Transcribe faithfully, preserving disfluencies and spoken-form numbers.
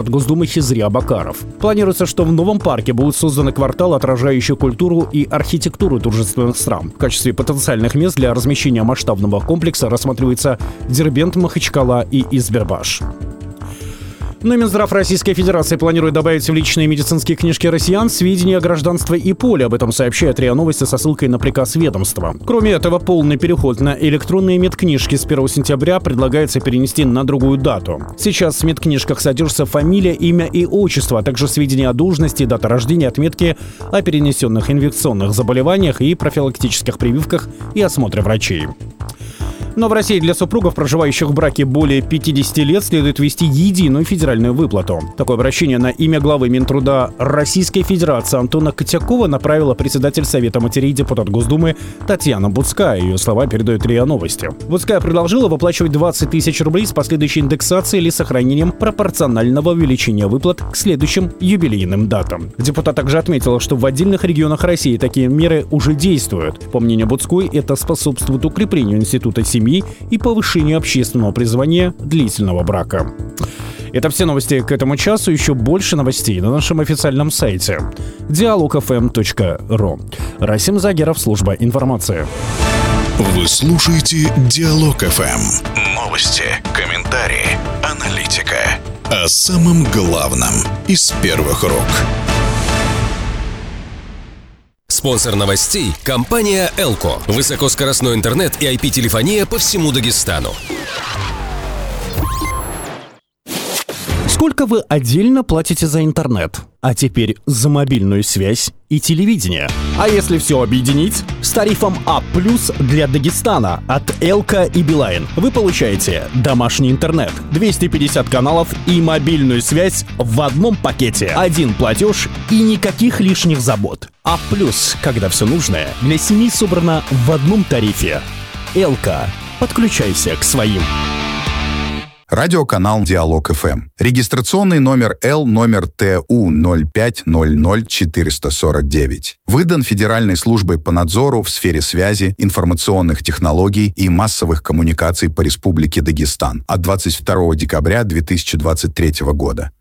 Госдумы Хизри Абакаров. Планируется, что в новом парке будут созданы кварталы, отражающие культуру и архитектуру дружественных стран. В качестве потенциальных мест для размещения масштабного комплекса рассматривается Дербент, Махачкала и Избербаш. Но Минздрав Российской Федерации планирует добавить в личные медицинские книжки россиян сведения о гражданстве и поле. Об этом сообщает РИА Новости со ссылкой на приказ ведомства. Кроме этого, полный переход на электронные медкнижки с первого сентября предлагается перенести на другую дату. Сейчас в медкнижках содержится фамилия, имя и отчество, а также сведения о должности, дата рождения, отметки о перенесенных инфекционных заболеваниях и профилактических прививках и осмотре врачей. Но в России для супругов, проживающих в браке более пятидесяти лет, следует ввести единую федеральную выплату. Такое обращение на имя главы Минтруда Российской Федерации Антона Котякова направила председатель Совета матерей, депутат Госдумы Татьяна Буцкая. Ее слова передают РИА Новости. Буцкая предложила выплачивать двадцать тысяч рублей с последующей индексацией или сохранением пропорционального увеличения выплат к следующим юбилейным датам. Депутат также отметила, что в отдельных регионах России такие меры уже действуют. По мнению Буцкой, это способствует укреплению института семьи и повышению общественного призвания длительного брака. Это все новости к этому часу. Еще больше новостей на нашем официальном сайте диалог эф эм точка ру. Расим Загеров, служба информации. Вы слушаете Диалог эф эм. Новости, комментарии, аналитика. О самом главном из первых рук. Спонсор новостей – компания «Элко». Высокоскоростной интернет и ай пи-телефония по всему Дагестану. Сколько вы отдельно платите за интернет? А теперь за мобильную связь и телевидение. А если все объединить? С тарифом А плюс для Дагестана от Элка и Билайн вы получаете домашний интернет, двести пятьдесят каналов и мобильную связь в одном пакете. Один платеж и никаких лишних забот. А плюс, когда все нужное для семьи собрано в одном тарифе. Элка. Подключайся к своим. Радиоканал Диалог эф эм. Регистрационный номер Л номер Т У ноль пять ноль ноль четыре сорок девять. Выдан Федеральной службой по надзору в сфере связи, информационных технологий и массовых коммуникаций по Республике Дагестан от двадцать второго декабря две тысячи двадцать третьего года.